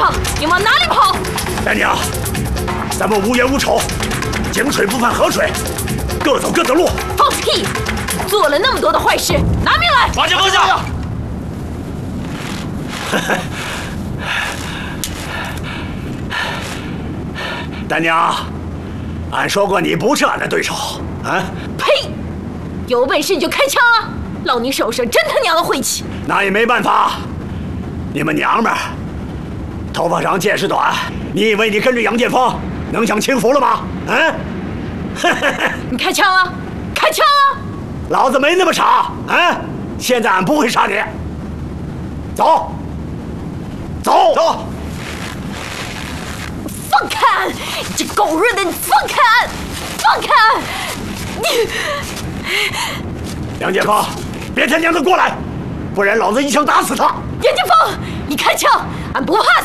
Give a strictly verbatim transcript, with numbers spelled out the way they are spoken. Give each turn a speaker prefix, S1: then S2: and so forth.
S1: 方，你往哪里跑？
S2: 大娘，咱们无冤无仇，井水不犯河水，各走各的路。
S1: 放屁！做了那么多的坏事，拿命来！
S3: 把剑放下！
S2: 大娘，俺说过你不是俺的对手啊！
S1: 呸！有本事你就开枪啊！老你手上真他娘的晦气！
S2: 那也没办法，你们娘们儿头发长见识短，你以为你跟着杨建锋能享清福了吗？嗯？
S1: 你开枪啊！开枪啊！
S2: 老子没那么傻啊！现在俺不会杀你。走，走，走！
S1: 放开俺！你这狗日的，你放开俺！放开俺！你，
S2: 杨建锋，别他娘的过来，不然老子一枪打死他！
S1: 杨建锋，你开枪，俺不怕死。